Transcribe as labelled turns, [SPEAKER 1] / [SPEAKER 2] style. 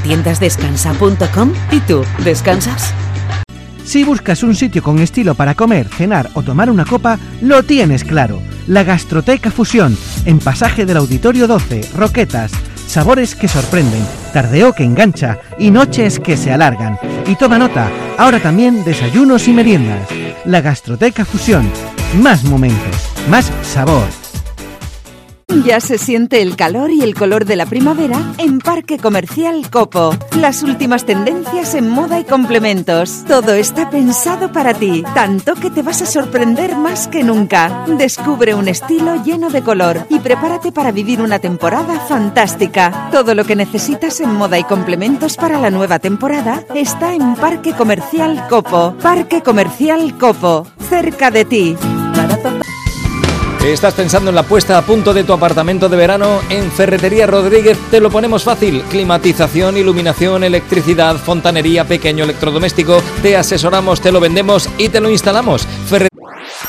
[SPEAKER 1] tiendasdescansa.com. ¿Y tú, descansas?
[SPEAKER 2] Si buscas un sitio con estilo para comer, cenar o tomar una copa, lo tienes claro. La Gastroteca Fusión, en Pasaje del Auditorio 12, Roquetas. Sabores que sorprenden, tardeo que engancha y noches que se alargan. Y toma nota, ahora también desayunos y meriendas. La Gastroteca Fusión, más momentos, más sabor.
[SPEAKER 3] Ya se siente el calor y el color de la primavera en Parque Comercial Copo. Las últimas tendencias en moda y complementos. Todo está pensado para ti, tanto que te vas a sorprender más que nunca. Descubre un estilo lleno de color y prepárate para vivir una temporada fantástica. Todo lo que necesitas en moda y complementos para la nueva temporada está en Parque Comercial Copo. Parque Comercial Copo, cerca de ti.
[SPEAKER 4] ¿Estás pensando en la puesta a punto de tu apartamento de verano? En Ferretería Rodríguez te lo ponemos fácil. Climatización, iluminación, electricidad, fontanería, pequeño electrodoméstico. Te asesoramos, te lo vendemos y te lo instalamos.